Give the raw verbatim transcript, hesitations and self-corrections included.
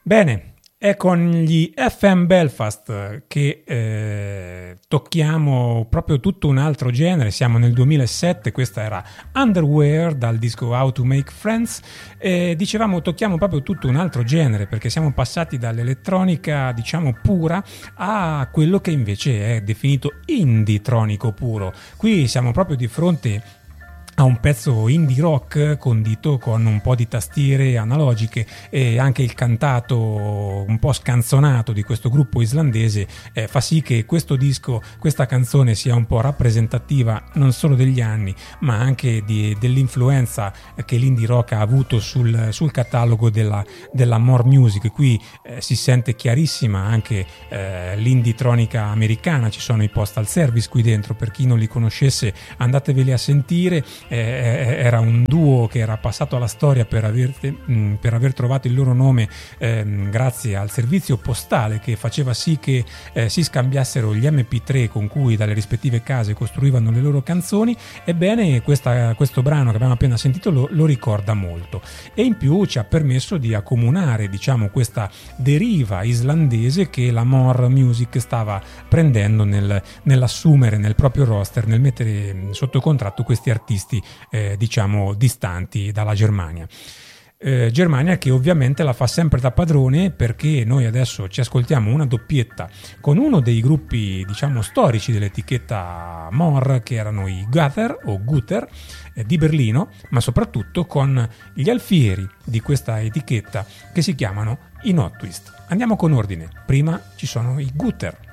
Bene, è con gli F M Belfast che eh, tocchiamo proprio tutto un altro genere. Siamo nel duemilasette, questa era Underwear dal disco How to Make Friends e dicevamo tocchiamo proprio tutto un altro genere perché siamo passati dall'elettronica diciamo pura a quello che invece è definito indie-tronico puro. Qui siamo proprio di fronte a un pezzo indie rock condito con un po' di tastiere analogiche e anche il cantato un po' scanzonato di questo gruppo islandese eh, fa sì che questo disco, questa canzone sia un po' rappresentativa non solo degli anni ma anche di, dell'influenza che l'indie rock ha avuto sul, sul catalogo della, della More Music. Qui eh, si sente chiarissima anche eh, l'indie tronica americana, ci sono i Postal Service qui dentro, per chi non li conoscesse andateveli a sentire. Eh, era un duo che era passato alla storia per aver, mh, per aver trovato il loro nome eh, grazie al servizio postale che faceva sì che eh, si scambiassero gli emme pi tre con cui dalle rispettive case costruivano le loro canzoni. Ebbene questa, questo brano che abbiamo appena sentito lo, lo ricorda molto e in più ci ha permesso di accomunare diciamo questa deriva islandese che la More Music stava prendendo nel, nell'assumere nel proprio roster, nel mettere sotto contratto questi artisti Eh, diciamo distanti dalla Germania. Eh, Germania che ovviamente la fa sempre da padrone, perché noi adesso ci ascoltiamo una doppietta con uno dei gruppi diciamo storici dell'etichetta More, che erano i Gutter o Gutter eh, di Berlino, ma soprattutto con gli alfieri di questa etichetta che si chiamano i Notwist. Andiamo con ordine, prima ci sono i Gutter.